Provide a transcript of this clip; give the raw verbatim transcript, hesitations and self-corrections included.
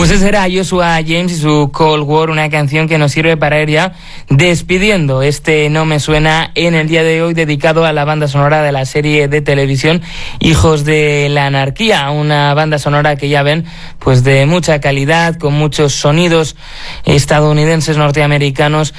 Pues ese era Joshua James y su Cold War, una canción que nos sirve para ir ya despidiendo este No Me Suena en el día de hoy, dedicado a la banda sonora de la serie de televisión Hijos de la Anarquía, una banda sonora que ya ven, pues de mucha calidad, con muchos sonidos estadounidenses, norteamericanos